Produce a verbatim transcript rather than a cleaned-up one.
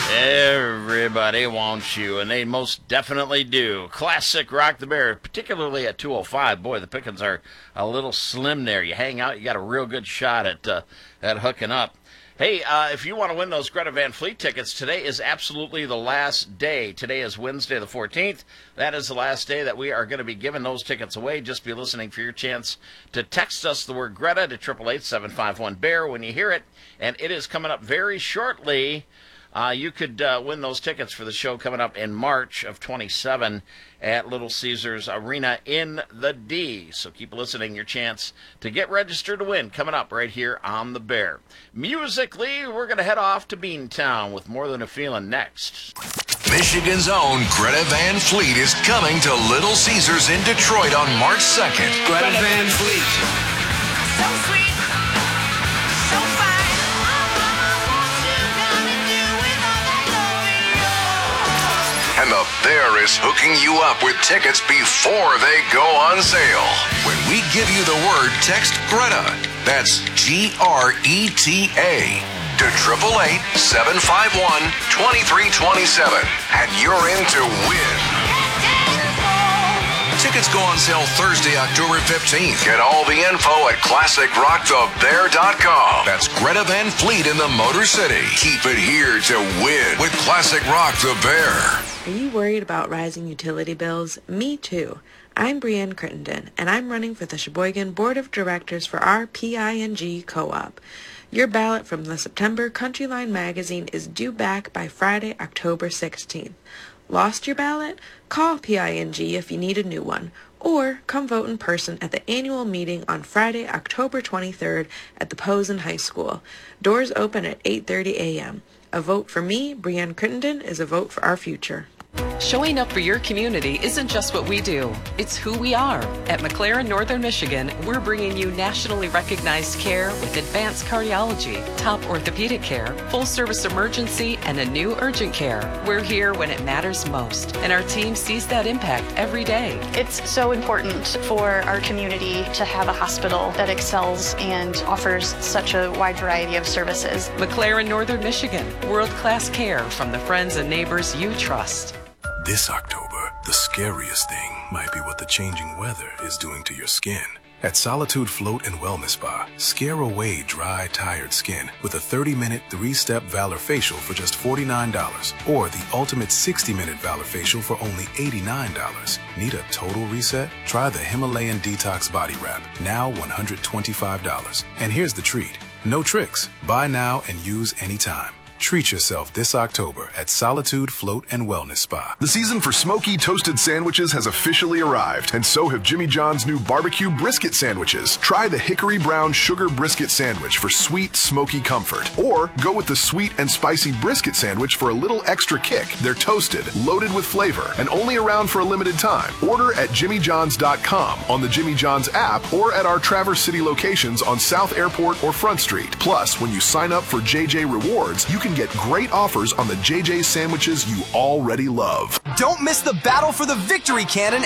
Everybody wants you, and they most definitely do. Classic Rock the Bear, particularly at two oh five. Boy, the pickings are a little slim there. You hang out, you got a real good shot at uh, at hooking up. Hey, uh, if you want to win those Greta Van Fleet tickets, today is absolutely the last day. Today is Wednesday the fourteenth. That is the last day that we are going to be giving those tickets away. Just be listening for your chance to text us the word Greta to eight eight eight, seven five one, B E A R when you hear it. And it is coming up very shortly. Uh, you could uh, win those tickets for the show coming up in March of twenty-seven at Little Caesars Arena in the D. So keep listening. Your chance to get registered to win coming up right here on The Bear. Musically, we're going to head off to Beantown with More Than a Feeling next. Michigan's own Greta Van Fleet is coming to Little Caesars in Detroit on March second. Greta Van Fleet. So sweet, so fine. And the Bear is hooking you up with tickets before they go on sale. When we give you the word, text Greta. That's G R E T A to eight eight eight, seven five one, two three two seven. And you're in to win. Tickets go on sale Thursday, October fifteenth. Get all the info at classic rock the bear dot com. That's Greta Van Fleet in the Motor City. Keep it here to win with Classic Rock the Bear. Are you worried about rising utility bills? Me too. I'm Brienne Crittenden, and I'm running for the Sheboygan Board of Directors for our P I N G Co-op. Your ballot from the September Countryline magazine is due back by Friday, October sixteenth. Lost your ballot? Call P I N G if you need a new one, or come vote in person at the annual meeting on Friday, October twenty-third at the Posen High School. Doors open at eight thirty a.m. A vote for me, Brienne Crittenden, is a vote for our future. Showing up for your community isn't just what we do, it's who we are. At McLaren Northern Michigan, we're bringing you nationally recognized care with advanced cardiology, top orthopedic care, full-service emergency, and a new urgent care. We're here when it matters most, and our team sees that impact every day. It's so important for our community to have a hospital that excels and offers such a wide variety of services. McLaren Northern Michigan, world-class care from the friends and neighbors you trust. This October, the scariest thing might be what the changing weather is doing to your skin. At Solitude Float and Wellness Spa, scare away dry, tired skin with a thirty-minute, three-step Valor Facial for just forty-nine dollars, or the ultimate sixty-minute Valor Facial for only eighty-nine dollars. Need a total reset? Try the Himalayan Detox Body Wrap, now one hundred twenty-five dollars. And here's the treat. No tricks. Buy now and use anytime. Treat yourself this October at Solitude Float and Wellness Spa. The season for smoky toasted sandwiches has officially arrived, and so have Jimmy John's new barbecue brisket sandwiches. Try the Hickory Brown Sugar Brisket Sandwich for sweet, smoky comfort. Or go with the sweet and spicy brisket sandwich for a little extra kick. They're toasted, loaded with flavor, and only around for a limited time. Order at jimmy johns dot com, on the Jimmy John's app, or at our Traverse City locations on South Airport or Front Street. Plus, when you sign up for J J Rewards, you can get great offers on the J J sandwiches you already love. Don't miss the battle for the victory cannon